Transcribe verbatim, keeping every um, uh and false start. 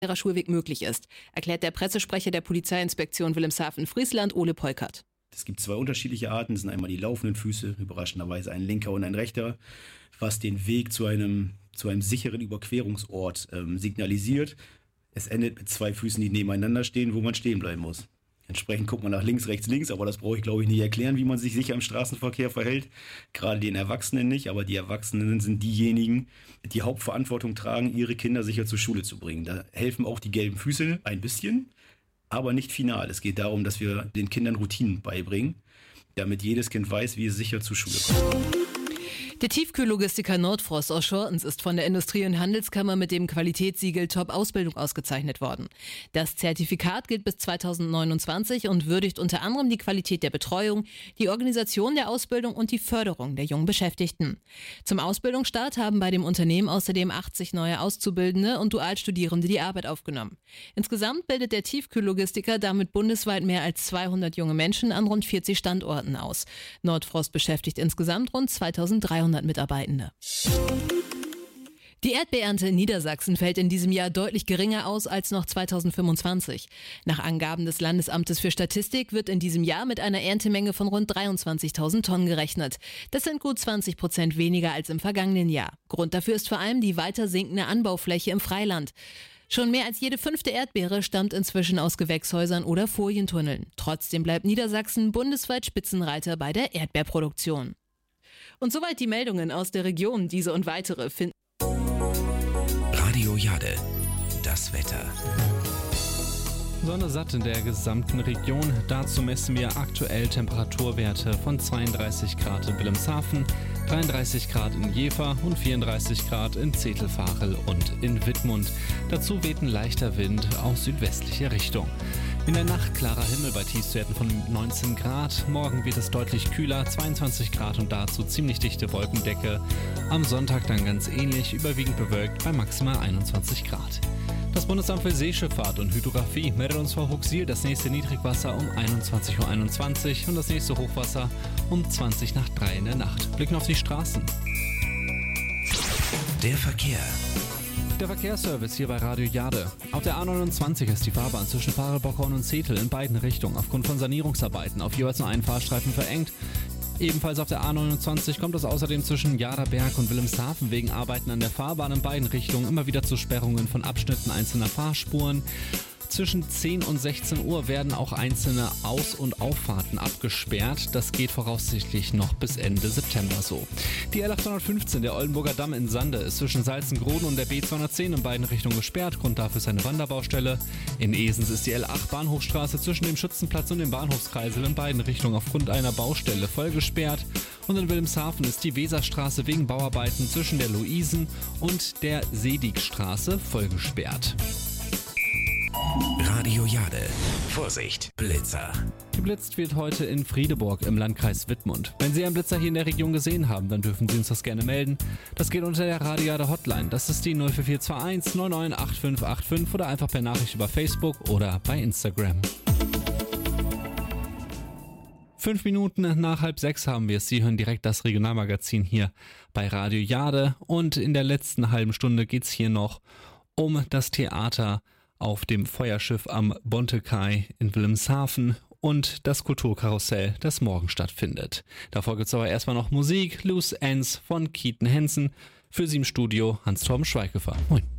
Schulweg möglich ist, erklärt der Pressesprecher der Polizeiinspektion Wilhelmshaven-Friesland, Ole Peukert. Es gibt zwei unterschiedliche Arten. Das sind einmal die laufenden Füße, überraschenderweise ein linker und ein rechter, was den Weg zu einem, zu einem sicheren Überquerungsort ähm, signalisiert. Es endet mit zwei Füßen, die nebeneinander stehen, wo man stehen bleiben muss. Entsprechend guckt man nach links, rechts, links, aber das brauche ich, glaube ich, nicht erklären, wie man sich sicher im Straßenverkehr verhält. Gerade den Erwachsenen nicht, aber die Erwachsenen sind diejenigen, die Hauptverantwortung tragen, ihre Kinder sicher zur Schule zu bringen. Da helfen auch die gelben Füße ein bisschen, aber nicht final. Es geht darum, dass wir den Kindern Routinen beibringen, damit jedes Kind weiß, wie es sicher zur Schule kommt. Der Tiefkühllogistiker Nordfrost aus Schortens ist von der Industrie- und Handelskammer mit dem Qualitätssiegel Top-Ausbildung ausgezeichnet worden. Das Zertifikat gilt bis zweitausendneunundzwanzig und würdigt unter anderem die Qualität der Betreuung, die Organisation der Ausbildung und die Förderung der jungen Beschäftigten. Zum Ausbildungsstart haben bei dem Unternehmen außerdem achtzig neue Auszubildende und Dualstudierende die Arbeit aufgenommen. Insgesamt bildet der Tiefkühllogistiker damit bundesweit mehr als zweihundert junge Menschen an rund vierzig Standorten aus. Nordfrost beschäftigt insgesamt rund zweitausenddreihundert Mitarbeitende. Die Erdbeerernte in Niedersachsen fällt in diesem Jahr deutlich geringer aus als noch zweitausendfünfundzwanzig. Nach Angaben des Landesamtes für Statistik wird in diesem Jahr mit einer Erntemenge von rund dreiundzwanzigtausend Tonnen gerechnet. Das sind gut zwanzig Prozent weniger als im vergangenen Jahr. Grund dafür ist vor allem die weiter sinkende Anbaufläche im Freiland. Schon mehr als jede fünfte Erdbeere stammt inzwischen aus Gewächshäusern oder Folientunneln. Trotzdem bleibt Niedersachsen bundesweit Spitzenreiter bei der Erdbeerproduktion. Und soweit die Meldungen aus der Region. Diese und weitere finden. Radio Jade, das Wetter. Sonne satt in der gesamten Region. Dazu messen wir aktuell Temperaturwerte von zweiunddreißig Grad in Wilhelmshaven, dreiunddreißig Grad in Jever und vierunddreißig Grad in Zetelfarel und in Wittmund. Dazu weht ein leichter Wind aus südwestlicher Richtung. In der Nacht klarer Himmel bei Tiefstwerten von neunzehn Grad. Morgen wird es deutlich kühler, zweiundzwanzig Grad und dazu ziemlich dichte Wolkendecke. Am Sonntag dann ganz ähnlich, überwiegend bewölkt bei maximal einundzwanzig Grad. Das Bundesamt für Seeschifffahrt und Hydrographie meldet uns vor Huxil das nächste Niedrigwasser um einundzwanzig Uhr einundzwanzig und das nächste Hochwasser um zwanzig nach drei in der Nacht. Blicken auf die Straßen. Der Verkehr. Der Verkehrsservice hier bei Radio Jade. Auf der A neunundzwanzig ist die Fahrbahn zwischen Farel-Bockhorn und Zetel in beiden Richtungen aufgrund von Sanierungsarbeiten auf jeweils nur einen Fahrstreifen verengt. Ebenfalls auf der A neunundzwanzig kommt es außerdem zwischen Jaderberg und Wilhelmshaven wegen Arbeiten an der Fahrbahn in beiden Richtungen immer wieder zu Sperrungen von Abschnitten einzelner Fahrspuren. Zwischen zehn und sechzehn Uhr werden auch einzelne Aus- und Auffahrten abgesperrt. Das geht voraussichtlich noch bis Ende September so. Die L achthundertfünfzehn, der Oldenburger Damm in Sande, ist zwischen Salzengroden und der B zweihundertzehn in beiden Richtungen gesperrt. Grund dafür ist eine Wanderbaustelle. In Esens ist die L acht Bahnhofstraße zwischen dem Schützenplatz und dem Bahnhofskreisel in beiden Richtungen aufgrund einer Baustelle voll gesperrt. Und in Wilhelmshaven ist die Weserstraße wegen Bauarbeiten zwischen der Luisen- und der Sedigstraße voll gesperrt. Radio Jade. Vorsicht, Blitzer. Geblitzt wird heute in Friedeburg im Landkreis Wittmund. Wenn Sie einen Blitzer hier in der Region gesehen haben, dann dürfen Sie uns das gerne melden. Das geht unter der Radio Jade Hotline. Das ist die null vier vier zwei eins neun neun acht fünf acht fünf oder einfach per Nachricht über Facebook oder bei Instagram. Fünf Minuten nach halb sechs haben wir es. Sie hören direkt das Regionalmagazin hier bei Radio Jade. Und in der letzten halben Stunde geht es hier noch um das Theater auf dem Feuerschiff am Bontekai in Wilhelmshaven und das Kulturkarussell, das morgen stattfindet. Davor gibt's aber erstmal noch Musik, Loose Ends von Keaton Hansen. Für Sie im Studio Hans-Torben Schweighöfer. Moin.